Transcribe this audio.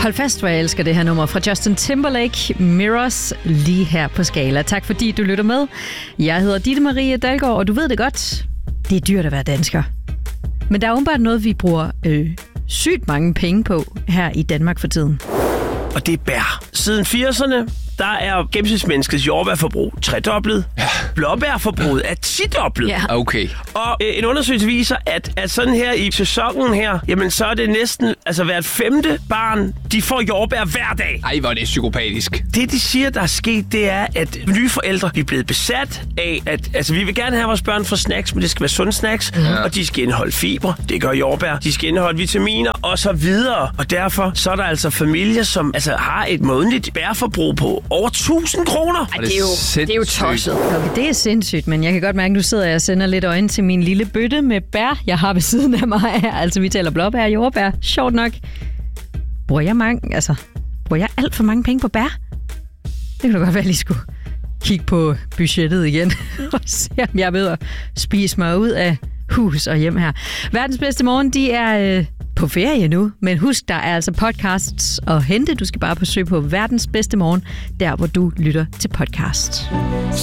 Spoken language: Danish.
Hold fast, hvor jeg elsker det her nummer fra Justin Timberlake, Mirrors, lige her på Skala. Tak fordi du lytter med. Jeg hedder Ditte Marie Dalgaard, og du ved det godt, det er dyrt at være dansker. Men der er åbenbart noget, vi bruger sygt mange penge på her i Danmark for tiden. Og det er bær. Siden 80'erne, der er gennemsnitsmenneskets jordbærforbrug tredoblet. Ja. Blåbærforbruget er tidoblet. Ja. Okay. Og en undersøgelse viser, at sådan her i sæsonen her, jamen så er det næsten, altså hvert 5. barn, de får jordbær hver dag. Ej, hvor er det psykopatisk. Det, de siger, der er sket, det er, at nye forældre er blevet besat af, at altså, vi vil gerne have vores børn for snacks, men det skal være sunde snacks, og de skal indeholde fiber, det gør jordbær, de skal indeholde vitaminer og så videre. Og derfor så er der altså familier, som altså har et månedligt bærforbrug på over 1.000 kroner. Ej, det er jo tosset. Okay, det er sindssygt, men jeg kan godt mærke, at nu sidder jeg og sender lidt øjne til min lille bøtte med bær, jeg har ved siden af mig her. Altså, vi taler blåbær og jordbær. Sjovt nok. Bruger jeg alt for mange penge på bær? Det kan da godt være, at jeg lige skulle kigge på budgettet igen og se, om jeg er ved at spise mig ud af hus og hjem her. Verdens bedste morgen, de er på ferie nu, men husk, der er altså podcasts at hente. Du skal bare forsøge på Verdens bedste morgen, der hvor du lytter til podcast.